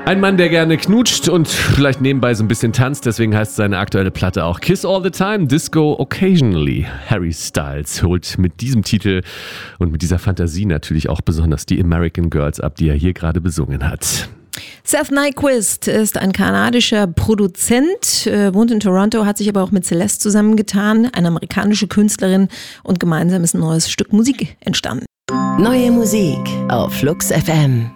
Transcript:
Ein Mann, der gerne knutscht und vielleicht nebenbei so ein bisschen tanzt, deswegen heißt seine aktuelle Platte auch Kiss All the Time, Disco Occasionally. Harry Styles holt mit diesem Titel und mit dieser Fantasie natürlich auch besonders die American Girls ab, die er hier gerade besungen hat. Seth Nyquist ist ein kanadischer Produzent, wohnt in Toronto, hat sich aber auch mit Celeste zusammengetan, eine amerikanische Künstlerin, und gemeinsam ist ein neues Stück Musik entstanden. Neue Musik auf Flux FM.